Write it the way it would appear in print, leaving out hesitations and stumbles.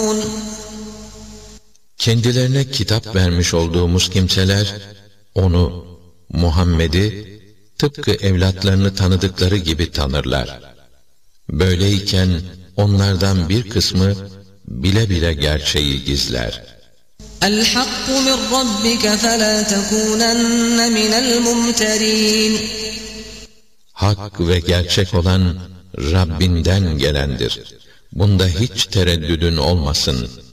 Kendilerine kitap vermiş olduğumuz kimseler, onu, Muhammed'i, tıpkı evlatlarını tanıdıkları gibi tanırlar. Böyleyken, onlardan bir kısmı, bile bile gerçeği gizler. الْحَقُّ مِنْ رَبِّكَ فَلَا تَكُونَنَّ مِنَ الْمُمْتَرِينَ Hak ve gerçek olan, Rabbinden gelendir. Bunda hiç tereddüdün olmasın.